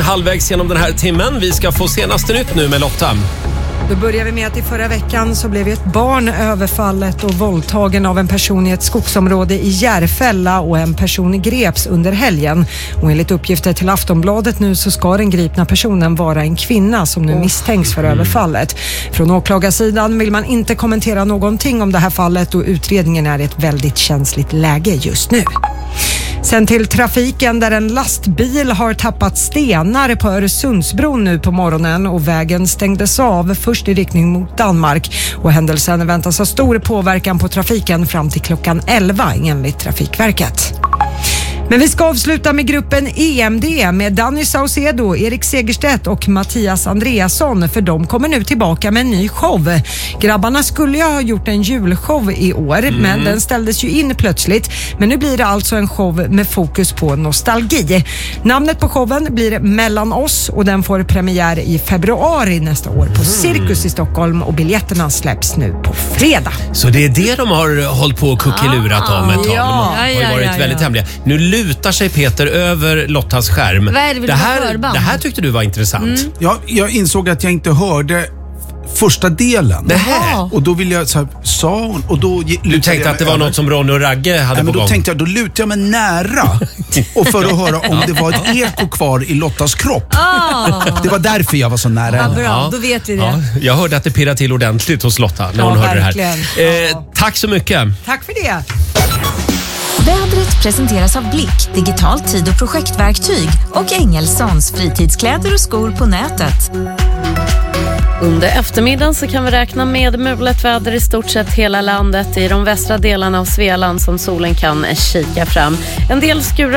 halvvägs genom den här timmen. Vi ska få senaste nytt nu med Lotta. Då börjar vi med att i förra veckan så blev ett barn överfallet och våldtagen av en person i ett skogsområde i Järfälla och en person greps under helgen. Och enligt uppgifter till Aftonbladet nu så ska den gripna personen vara en kvinna som nu misstänks för överfallet. Från åklagarsidan vill man inte kommentera någonting om det här fallet och utredningen är i ett väldigt känsligt läge just nu. Sen till trafiken där en lastbil har tappat stenar på Öresundsbron nu på morgonen och vägen stängdes av först i riktning mot Danmark och händelsen väntas ha stor påverkan på trafiken fram till klockan 11 enligt Trafikverket. Men vi ska avsluta med gruppen EMD med Danny Saucedo, Erik Segerstedt och Mattias Andreasson för de kommer nu tillbaka med en ny show. Grabbarna skulle ju ha gjort en julshow i år men den ställdes ju in plötsligt. Men nu blir det alltså en show med fokus på nostalgi. Namnet på showen blir Mellan oss och den får premiär i februari nästa år på Cirkus i Stockholm och biljetterna släpps nu på fredag. Så det är det de har hållit på och kuckelurat om ett tag. De har ju varit väldigt hemliga. Nu lutar sig Peter över Lottas skärm. Det här tyckte du var intressant. Ja, jag insåg att jag inte hörde första delen. Och då ville jag så här, sa hon och då du tänkte att det var något som Ronny och Ragge hade på men då gång. tänkte jag, då lutade jag mig nära och för att höra om det var ett eko kvar i Lottas kropp. Det var därför jag var så nära. Ja, bra, då vet vi det. Ja, jag hörde att det pirrade till ordentligt hos Lotta när hon hörde det här. Tack så mycket. Tack för det. Vädret presenteras av Blick, digitalt tid- och projektverktyg och Engelsons fritidskläder och skor på nätet. Under eftermiddagen så kan vi räkna med mulet väder i stort sett hela landet. I de västra delarna av Svealand som solen kan kika fram. En del skurar